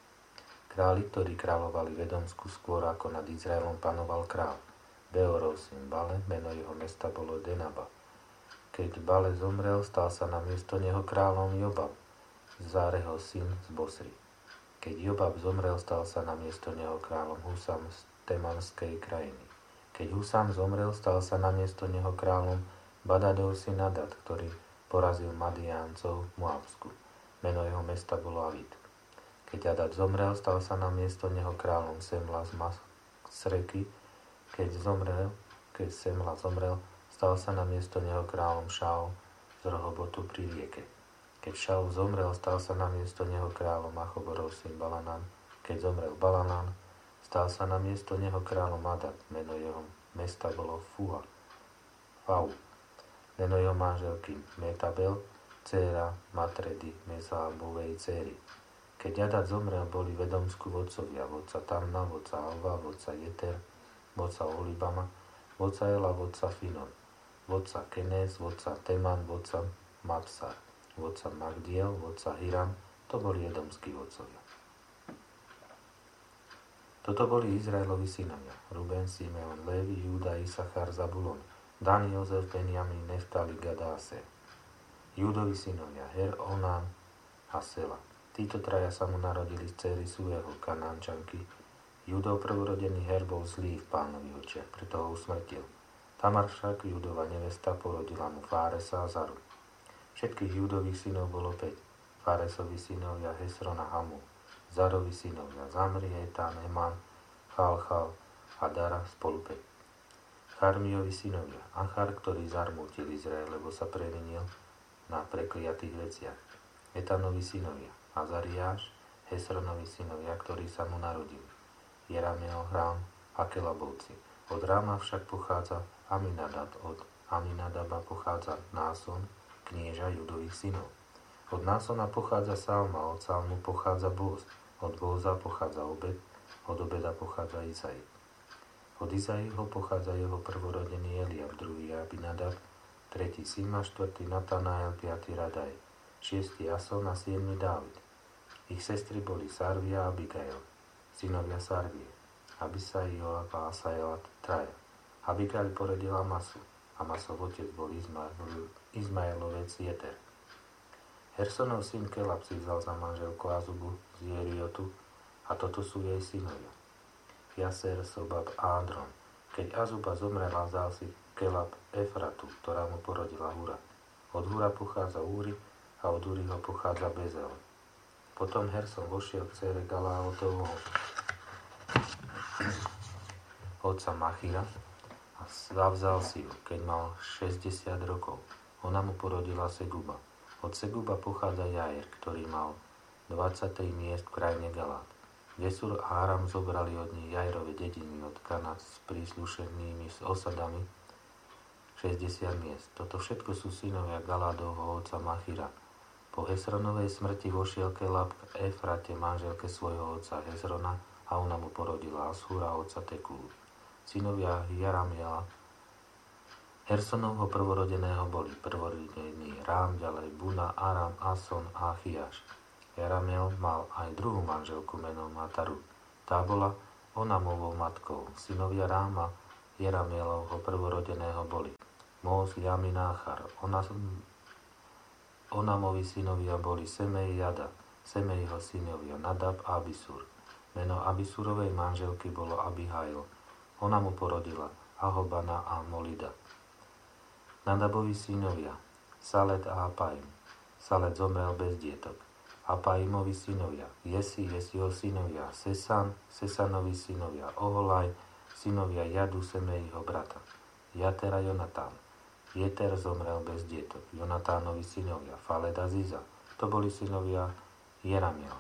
Králi, ktorí kráľovali v Edomsku skôr ako nad Izraelom panoval král. Beorov syn Bale, meno jeho mesta bolo Denaba. Keď Bale zomrel, stal sa na miesto neho kráľom Jobab, Záreho syn z Bosry. Keď Jobab zomrel, stal sa na miesto neho kráľom Husam z Temanskej krajiny. Keď Husam zomrel, stal sa na miesto neho kráľom Badadov syn Adad, ktorý porazil Madiáncov v Moabsku. Meno jeho mesta bolo Avid. Keď Adad zomrel, stal sa na miesto neho kráľom Semla z Masreky. Keď zomrel, keď Semla zomrel, stal sa na miesto neho kráľom Šaul z Rohobotu pri rieke. Keď Šaul zomrel, stal sa na miesto neho kráľom Achoborov syn Balanan. Keď zomrel Balanan, stal sa na miesto neho kráľom Adad. Meno jeho mesta bolo Fua. Fau. Meno jeho manželky Metabel, dcéra Matredy, Mezábovej dcéry. Keď Adad zomrel, boli v Edomsku vodcovia, vodca Tamna, vodca Alva, vodca Jeter, vodca Olibama, vodca Ela, vodca Finon, vodca Kenes, vodca Teman, vodca Mapsar, vodca Magdiel, vodca Hiram, to boli edomskí vodcovia. Toto boli Izraelovi synovia, Ruben, Simeon, Lévi, Júda, Isachar, Zabulon, Dan, Jozef, Benjamin, Neftali, Gad a Aser. Júdovi synovia, Her, Onan a Sela. Títo traja sa mu narodili z dcery Sueho, Kanánčanky. Júdov prvorodený Her bol zlý v Pánových očiach, preto ho usmrtil. Tamar však, Júdova nevesta, porodila mu Fáresa a Zaru. Všetkých Júdových synov bolo päť. Fáresovi synovia Hesron a Hamu. Zarovi synovia Zamri, Etán, Eman, Chalchal a Dara spolu päť. Charmiovi synovia Achar, ktorý zarmútil Izrael, lebo sa previnil na prekliatých veciach. Etanovi synovia Azariáš, Hesronovi synovia, ktorí sa mu narodili. Jerameel, Rám a Kelabovci. Od Ráma však pochádza Aminadab, od Aminadaba pochádza Náson, knieža Judových synov. Od Násona pochádza Salma, od Salmu pochádza Bóz, od Bóza pochádza Obed, od Obeda pochádza Izai. Od Izaiho pochádza jeho prvorodený Eliab, druhý Abinadab, tretí Sima, štvrtý Natanael, piatý Radaj, šiestý Ason a siedmy Dávid. Ich sestry boli Sarvia a Abigail, synovia Sarvie, Abisai, Joab a Asael, traja. Abigail porodila Masu, a Masov otec bol Izmael, Izmaelovec Jeter. Hersonov syn Kelab si vzal za manželku Azubu z Jeriotu, a toto sú jej synovia. Jaser, Sobab a Adron. Keď Azuba zomrela, vzal si Kelab Efratu, ktorá mu porodila Hura. Od Hura pochádza Úri a od Úriho pochádza Bezel. Potom Herson vošiel k dcére Galáotovho otca Machira a zavzal si ju, keď mal šesťdesiat rokov. Ona mu porodila Seguba. Od Seguba pochádza Jair, ktorý mal dvadsaťtri miest v krajine Galát. Gesur a Aram zobrali od nich Jairove dediny od Kanát s príslušenými s osadami šesťdesiat miest. Toto všetko sú synovia Galádovho otca Machira. Po Hesronovej smrti vošiel Kelab k Efrate, manželke svojho otca Hezrona, a ona mu porodila Ashura, otca Tekulu. Synovia Jaramiela, Hersonovho prvorodeného boli prvorodený Rám, ďalej Buna, Aram, Ason a Achiaš. Jaramiel mal aj druhú manželku menom Mataru. Tá bola Onamovou matkou. Synovia Ráma, Jeramielovho prvorodeného boli Móz, Jamináchar. Onamovi synovia boli Semej, Jada. Semejho synovia Nadab a Abisur. Meno Abisurovej manželky bolo Abihail. Ona mu porodila Ahobana a Molida. Nadabovi synovia Salet a Apaim. Salet zomrel bez dietok. Apaimovi synovia Jesi, Jesiho synovia Sesan, Sesanovi synovia Oholaj, synovia Jadu, Semejho brata. Jatera, Jonatán. Jeter zomrel bez dietok. Jonatánovi synovia Faled a Ziza. To boli synovia Jeramiela.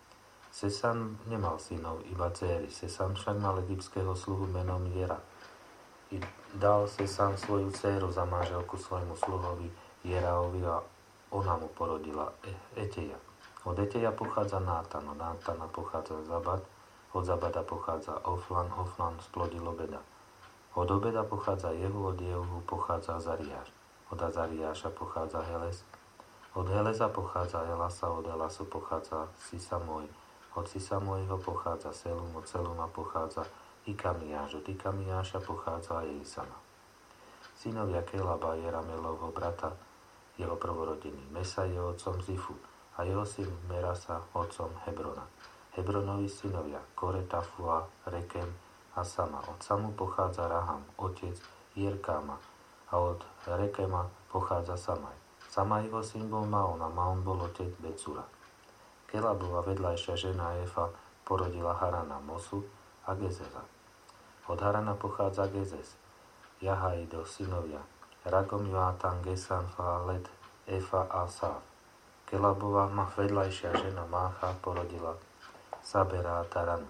Sesan nemal synov, iba dcéry. Sesan však mal egyptského sluhu menom Jera. I dal Sesan svoju dcéru za manželku svojmu sluhovi Jeraovi a ona mu porodila Eteja. Od Eteja pochádza Nátan, od Nátana pochádza Zabad, od Zabada pochádza Oflan, Oflan splodil Obeda. Od Obeda pochádza Jehu, od Jehu pochádza Azariáš. Od Azariáša pochádza Heles, od Heleza pochádza Elasa, od Elasu pochádza Sisamoj, od Sisamojho pochádza Selum, od Seluma pochádza Ikamiáš, od Ikamiáša pochádza Elisama. Synovia Kelaba, Jeramelovho brata, jeho prvorodený. Mesa je otcom Zifu a jeho syn Merasa otcom Hebrona. Hebronovi synovia Kore, Tafua, Rekem a Sama. Od Samu pochádza Raham, otec Jerkáma a od Rekema pochádza Samaj. Samajho syn bol Maon a Maon bol otec Becura. Kelabova vedľajšia žena Efa porodila Harana, Mosu a Gezera. Od Harana pochádza Gezes, Jahaido synovia Ragom, Joatan, Gesan, Falet, Efa a Sáv. Kelabova vedľajšia žena Mácha porodila Sabera a Taranu.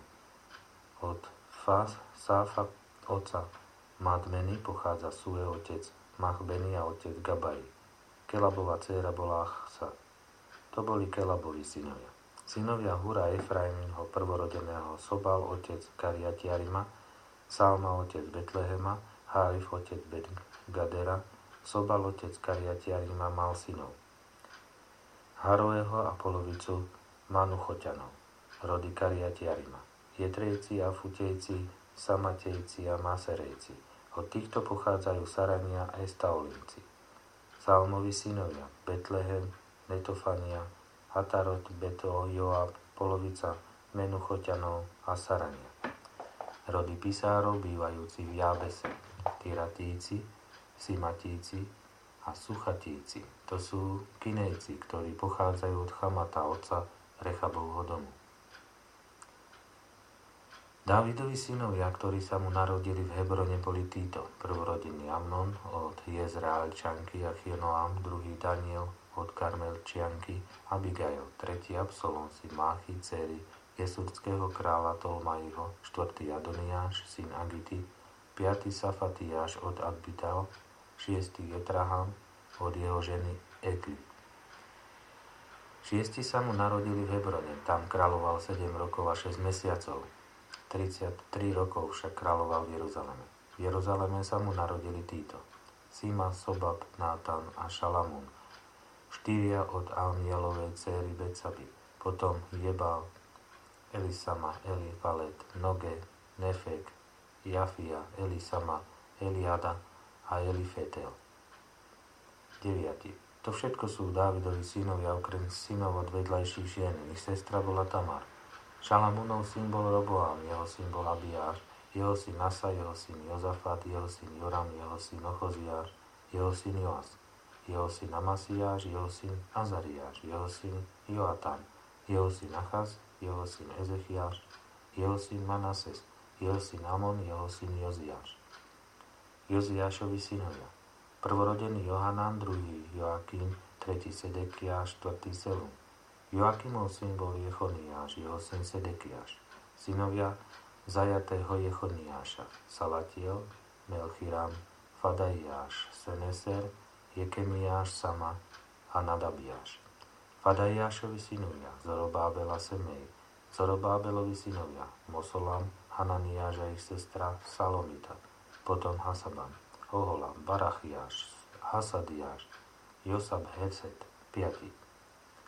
Od Fas, Sáfa, oca Madmeny pochádza Sue, otec Machbeny a otec Gabai. Kelabova dcéra bola Achsa. To boli Kelabovi synovia. Synovia Hura Efraimho prvorodeného Sobal, otec Kariatiarima, Salma, otec Betlehema, Hárif, otec Bet-Gadera. Sobal, otec Kariatiarima, mal synov Haroeho a polovicu Manuchoťanov, rody Kariatiarima, Jetrejci a Futejci, Samatejci a Maserejci. Od týchto pochádzajú Sarania a Estaolinci. Salmovi synovia Betlehem, Netofania, Hatarot, Beto, Joab, polovica Menuchoťanov a Sarania. Rody Pisárov bývajúci v Jábese, Tyratíci, Simatíci a Suchatíci. To sú Kinejci, ktorí pochádzajú od Chamata, otca Rechabovho domu. Dávidovi synovia, ktorí sa mu narodili v Hebrone, boli títo. Prvorodený Amnon od Jezreelčanky a Chinoam, druhý Daniel od Karmelčianky, Abigail, tretí Absalom, syn Máchy, dcery Jesúrského kráľa Tolmaiho, štvrtý Adoniáš, syn Agity, piaty Safatiáš od Adbital, šiestý Jetraham od jeho ženy Egli. Šiesti sa mu narodili v Hebrone, tam kráľoval sedem rokov a šesť mesiacov. tridsaťtri rokov však kráľoval v Jeruzaleme. V Jeruzaleme sa mu narodili títo: Sima, Sobab, Nátan a Šalamún, štyria od Amielovej dcéry Betsaby, potom Jebal, Elisama, Elifalet, Noge, Nefek, Jafia, Elisama, Eliada a Elifetel. deviaty. To všetko sú Dávidovi synovia, okrem synov od vedľajších žien. Ich sestra bola Tamar. Šalamúnov syn bol Roboám, jeho syn bol Abiáš, jeho syn Asa, jeho syn Jozafat, jeho syn Joram, jeho syn Ochoziáš, jeho syn Joas, jeho syn Amasiáš, jeho syn Azariáš, jeho syn Joatan, jeho syn Achaz, jeho syn Ezechiáš, jeho syn Manases, jeho syn Amon, jeho syn Joziáš. Joziášovi synovia: prvorodený Johanán, druhý Joakim, tretí Sedekiáš, štvrtý Selum. Joakimov syn bol Jechoniáš, jeho syn Sedekiáš. Synovia zajatého Jechoniáša: Salatiel, Melchiram, Fadaiáš, Seneser, Jekemiáš, Sama a Nadabiáš. Fadaiášovi synovia: Zorobábel a Semej. Zorobábelovi synovia: Mosolam, Hananiáš a ich sestra Salomita, potom Hasaban, Oholam, Barachiáš, Hasadiáš, Josab, Hesed, piaty.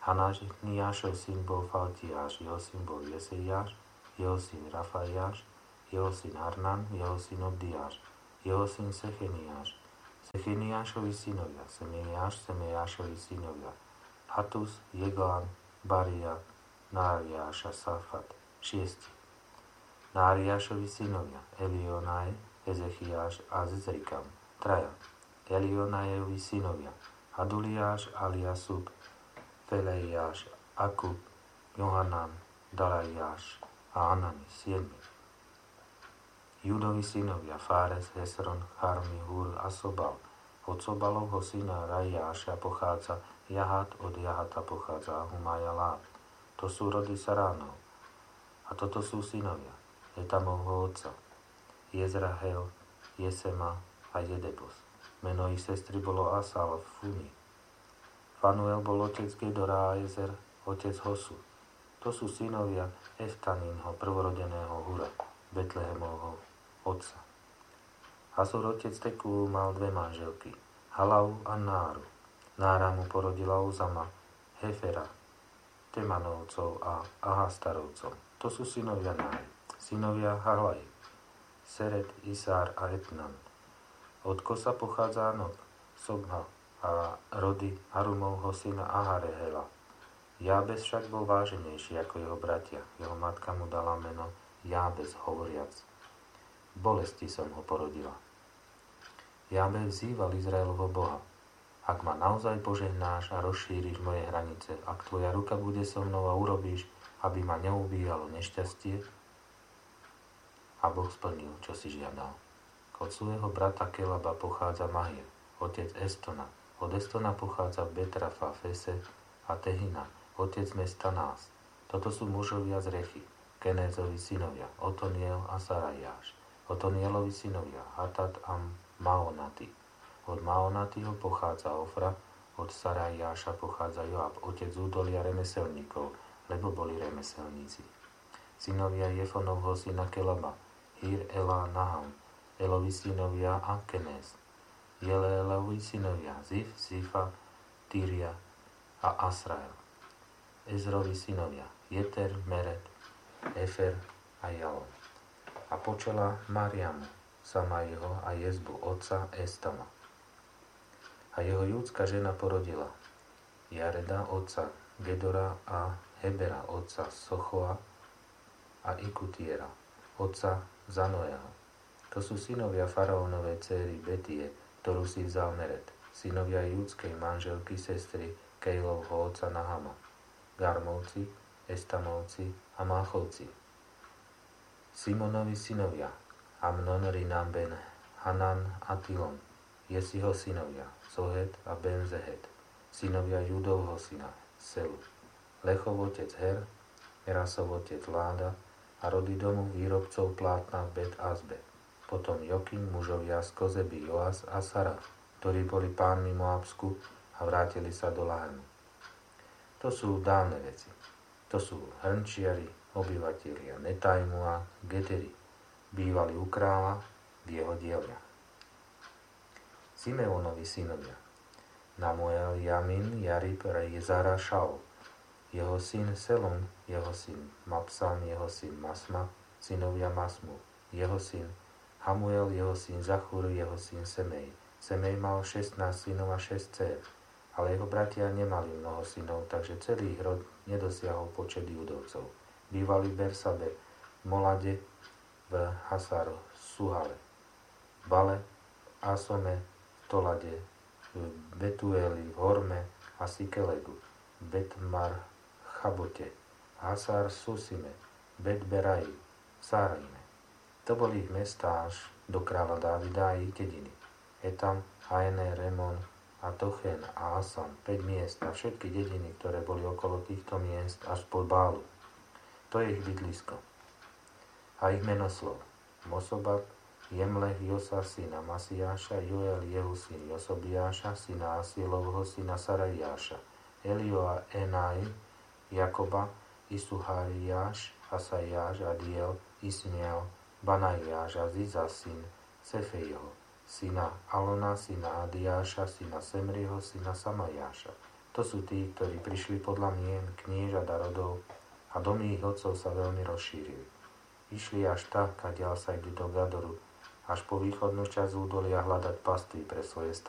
Hananiášov syn bol Faltiáš, jeho syn bol Jeseiáš, jeho syn Rafaiáš, jeho syn Arnan, jeho syn Obdiáš, jeho syn Secheniáš, Secheniášovi synovia, Semeiáš, Semeiášovi synovia, Hatus, Jeglán, Baria, Náriáš a Safat, šiesti. Náriášovi synovia, Elionaj, Ezechiáš a Zezrikam, traja. Elionajevi synovia, Aduliáš, Aliasub, Feleiáš, Akub, Johanan, Dalaiáš a Anani, siedmi. Judovi synovia, Fáres, Hesron, Charmi, Hur a Sobal. Od Sobalovho syna Raiáša pochádza Jahat, od Jahata pochádza Ahumaja Lát. To sú rody Saránov. A toto sú synovia Etamovho otca, Jezrahel, Jesema a Jedebos. Meno ich sestry bolo Asal v Funi. Fanuel bol otec Gedora a Ezer, otec Hosu. To sú synovia Eftanínho, prvorodeného Hura, Betlehemovho otca. Hasur otec Teku mal dve manželky, Halau a Náru. Nára mu porodila Uzama, Hefera, Temanovcov a Ahastarovcov. To sú synovia Náry. Synovia Halaj, Seret, Isár a Etnan. Od Kosa pochádza Anob, Sobha a rody Harumovho syna Aharehela. Jábez však bol váženejší ako jeho bratia. Jeho matka mu dala meno Jábez, hovoriac: bolesti som ho porodila. Jábez vzýval Izraelovho Boha: ak ma naozaj požehnáš a rozšíriš moje hranice, ak tvoja ruka bude so mnou a urobíš, aby ma neubíjalo nešťastie, a Boh splnil, čo si žiadal. Od svojho brata Kelaba pochádza Mahir, otec Estona. Od Estona pochádza Betrafa, Fese a Tehina, otec mesta Nás. Toto sú mužovia z Rechy, Kenézovi synovia, Otoniel a Sarajáš. Otonielovi synovia, Hatat a Maonati. Od Maonatiho pochádza Ofra, od Sarajáša pochádza Joab, otec údolia remeselníkov, lebo boli remeselníci. Synovia Jefonovho syna Kelaba, Hir, Ela, Naham. Elovi synovia a Kenez. Jeleelovi synovia, Zif, Zifa, Tyria a Asrael. Ezrovi synovia, Jeter, Meret, Efer a Jalon. A počala Mariamu, sama jeho a Jezbu, otca Estama. A jeho júdska žena porodila Jareda, otca Gedora a Hebera, otca Sochoa a Ikutiera, otca Zanoeho. To sú synovia faraónovej dcéry Betie, ktorú si vzal Meret, synovia júdskej manželky sestry Kejlovho otca Nahama, Garmovci, Estamovci a Máchovci. Simonovi synovia, Amnon, Rinam, Ben, Hanan a Tilon, Jesiho synovia, Zohet a Ben Zehet, synovia Judovho syna, Selu, Lechov otec Her, Erasov otec Láda a rody domu výrobcov plátna Bet Azbe. Potom Jokin, mužovia z Kozeby, Joas a Sara, ktorí boli pánmi Moabsku a vrátili sa do Lahenu. To sú dávne veci. To sú hrnčiari, obyvatelia Netajmu a Geteri, bývali u kráľa v jeho dielňach. Simeonovi synovia, Namuel, Jamin, Jarib, Jezara, Šaul, jeho syn Selom, jeho syn Mapsam, jeho syn Masma, synovia Masmu, jeho syn Hamuel, jeho syn Zachur, jeho syn Semej. Semej mal šestnásť synov a šesť dcér, ale jeho bratia nemali mnoho synov, takže celý ich rod nedosiahol počet judovcov. Bývali v Bersabe, v Molade, v Hasar, Suhale, v Bale, Asome, v Tolade, v Betueli, v Horme a Sikelegu, v Betmar, Chabote, Hasar, Susime, Bet-Berai, Sárime. To boli ich mestá až do kráľa Dávida a ich dediny. Etam, Haene, Remon a Tochen a Asan, päť miest a všetky dediny, ktoré boli okolo týchto miest až pod Bálu. To je ich bydlisko. A ich menoslov: Mosobab, Jemlech, Josa, syna Masiáša, Joel, jeho syn Josobiáša, syna Asielovho, syna Sarajáša, Elio a Enaj, Jakoba, Isuhariáš, Asajáš, Adiel, Ismiel, Banajáš a Ziza, syn Sefejho, syna Alona, syna Adiáša, syna Semriho, syna Samajáša. To sú tí, ktorí prišli podľa mien, kniežat a rodov, a domy ich otcov sa veľmi rozšírili. Išli až tak, kadiaľ sa idú do Gadoru, až po východnú časť údolia hľadať pastvy pre svoje stádo.